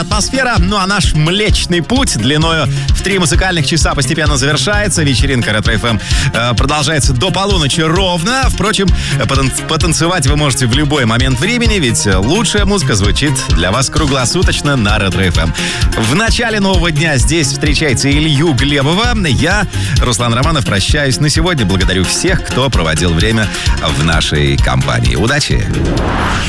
атмосфера. Ну а наш Млечный Путь длиною в 3 музыкальных часа постепенно завершается. Вечеринка Ретро-ФМ продолжается до полуночи ровно. Впрочем, потанцевать вы можете в любой момент времени, ведь лучшая музыка звучит для вас круглосуточно на Ретро-ФМ. В начале нового дня здесь встречайте Илью Глебова. Я, Руслан Романов, прощаюсь на сегодня. Благодарю всех, кто проводил время в нашей компании. Удачи!